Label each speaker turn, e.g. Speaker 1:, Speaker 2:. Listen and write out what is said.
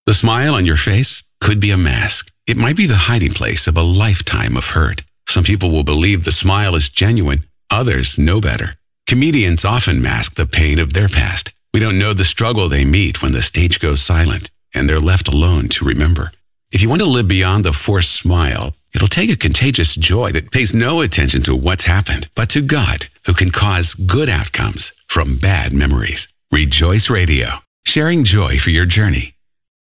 Speaker 1: The smile on your face could be a mask. It might be the hiding place of a lifetime of hurt. Some people will believe the smile is genuine. Others know better. Comedians often mask the pain of their past. We don't know the struggle they meet when the stage goes silent and they're left alone to remember. If you want to live beyond the forced smile, it'll take a contagious joy that pays no attention to what's happened, but to God, who can cause good outcomes from bad memories. Rejoice Radio, sharing joy for your journey.